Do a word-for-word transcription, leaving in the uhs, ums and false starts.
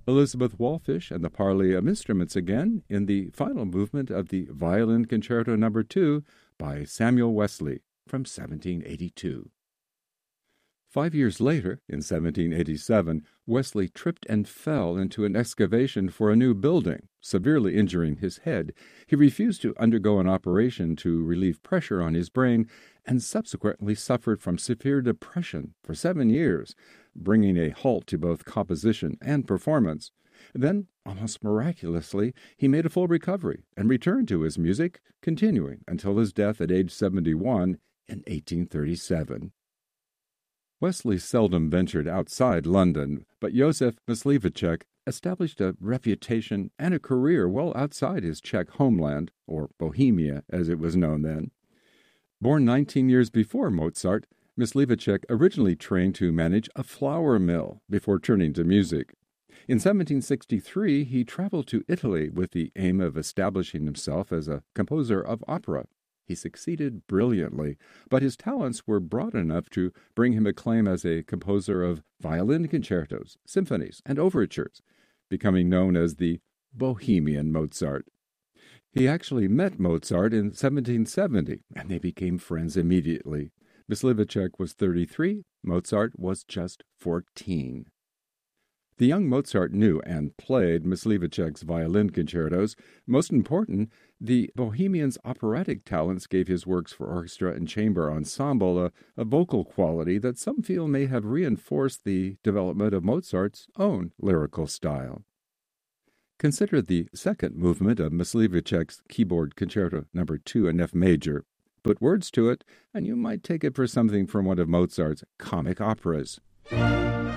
Elizabeth Walfish and the Parley of Instruments again in the final movement of the Violin Concerto Number two by Samuel Wesley from seventeen eighty-two. Five years later, in seventeen eighty-seven, Wesley tripped and fell into an excavation for a new building, severely injuring his head. He refused to undergo an operation to relieve pressure on his brain and subsequently suffered from severe depression for seven years, bringing a halt to both composition and performance. Then, almost miraculously, he made a full recovery and returned to his music, continuing until his death at age seventy-one in eighteen thirty-seven. Wesley seldom ventured outside London, but Josef Mysliveček established a reputation and a career well outside his Czech homeland, or Bohemia as it was known then. Born nineteen years before Mozart, Mysliveček originally trained to manage a flour mill before turning to music. In seventeen sixty-three, he traveled to Italy with the aim of establishing himself as a composer of opera. He succeeded brilliantly, but his talents were broad enough to bring him acclaim as a composer of violin concertos, symphonies, and overtures, becoming known as the Bohemian Mozart. He actually met Mozart in seventeen seventy, and they became friends immediately. Mysliveček was thirty-three, Mozart was just fourteen. The young Mozart knew and played Mysliveček's violin concertos. Most important, the Bohemian's operatic talents gave his works for orchestra and chamber ensemble a, a vocal quality that some feel may have reinforced the development of Mozart's own lyrical style. Consider the second movement of Mysliveček's Keyboard Concerto Number two in F major. Put words to it, and you might take it for something from one of Mozart's comic operas.